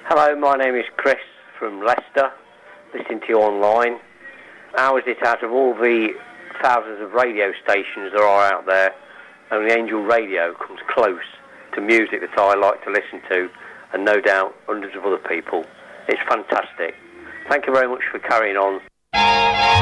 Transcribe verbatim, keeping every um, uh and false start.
Hello, my name is Chris from Leicester, listening to you online. How is it out of all the thousands of radio stations there are out there, only Angel Radio comes close to music that I like to listen to, and no doubt hundreds of other people. It's fantastic. Thank you very much for carrying on.